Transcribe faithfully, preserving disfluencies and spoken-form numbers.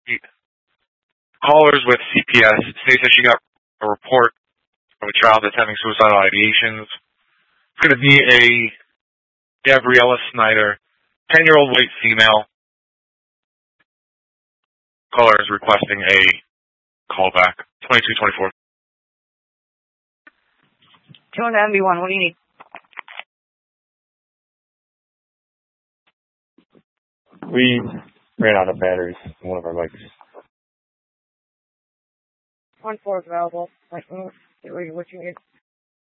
Callers with C P S states that she got a report of a child that's having suicidal ideations. It's going to be a Gabriella Snyder, ten-year-old white female. Caller is requesting a callback. twenty-two twenty-four. two one M B one, what do you need? We ran out of batteries in one of our bikes. one four is available. What, what you need?